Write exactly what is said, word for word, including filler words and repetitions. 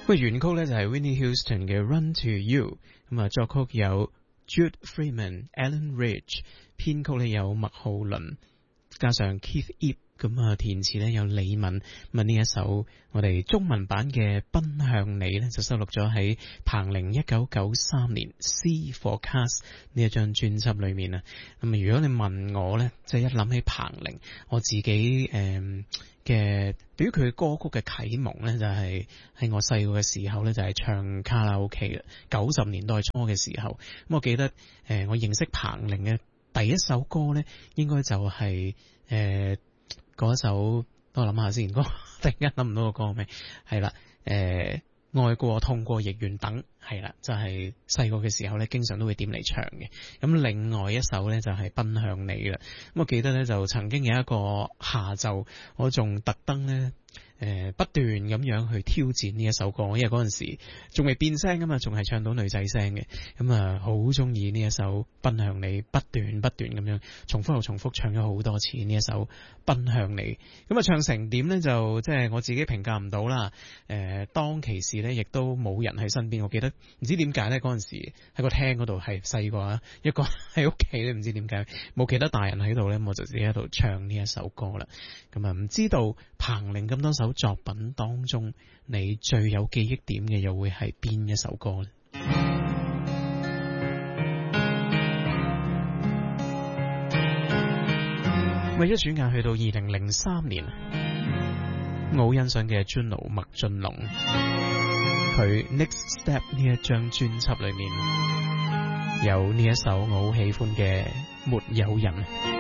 喂，原曲咧就係 Whitney Houston 嘅 Run to You， 咁啊作曲有 Jude Freeman、Alan Rich， 編曲咧有麥浩倫，加上 Keith Ebb， 咁啊填詞咧有李敏。咁啊呢一首我哋中文版嘅《奔向你》咧就收錄咗喺彭羚一九九三年 C Forecast 呢一張專輯裏面啊。咁啊如果你問我咧，即係一諗起彭羚，我自己誒嘅對於佢嘅歌曲嘅啟蒙咧，就係喺我細個嘅時候咧，就係唱卡拉 OK 嘅九十年代初嘅時候。咁我記得誒我認識彭羚嘅第一首歌咧，應該就係誒嗰一首，我諗下先，我突然間諗唔到個歌名，係啦，誒愛過痛過亦願等，係啦，就係細個嘅時候咧，經常都會點嚟唱嘅。咁另外一首咧就係奔向你啦。咁我記得咧就曾經有一個下晝，我仲特登咧誒不斷咁樣去挑戰呢一首歌，因為嗰陣時仲未變聲啊嘛，仲係唱到女仔聲嘅。咁啊好中意呢一首奔向你，不斷不斷咁樣重複又重複唱咗好多次呢一首奔向你。咁啊唱成點咧就即係我自己評價唔到啦。誒、呃、當其時咧亦都冇人喺身邊，我記得唔知點解咧嗰陣時喺個廳嗰度係細個啊，一個喺屋企咧唔知點解冇其他大人喺度咧，我就自己喺度唱呢一首歌啦。咁啊唔知道彭羚咁多首作品當中，你最有記憶點嘅又會係邊一首歌呢？為咗轉眼去到二零零三年，我好欣賞嘅 Juno 麥浚龍，佢 Next Step 呢一張專輯裏面有呢一首我好喜歡嘅沒有人。